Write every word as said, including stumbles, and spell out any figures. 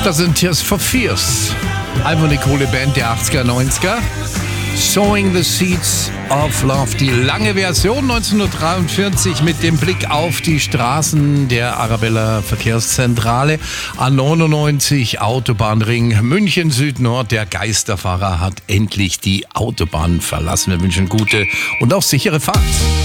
Das sind Tears for Fears. Einfach eine coole Band der achtziger, neunziger. Sowing the Seeds of Love. Die lange Version neunzehnhundertdreiundvierzig mit dem Blick auf die Straßen der Arabella Verkehrszentrale. A neunundneunzig Autobahnring München Süd-Nord. Der Geisterfahrer hat endlich die Autobahn verlassen. Wir wünschen gute und auch sichere Fahrt.